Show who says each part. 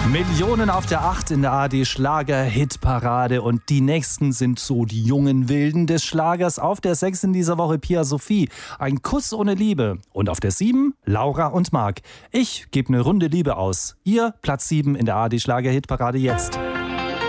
Speaker 1: Millionen auf der 8 in der ARD-Schlager-Hitparade und die nächsten sind so die jungen Wilden des Schlagers. Auf der 6 in dieser Woche Pia Sophie, Ein Kuss ohne Liebe. Und auf der 7 Laura und Marc. Ich gebe eine Runde Liebe aus. Ihr Platz 7 in der ARD-Schlager-Hitparade jetzt.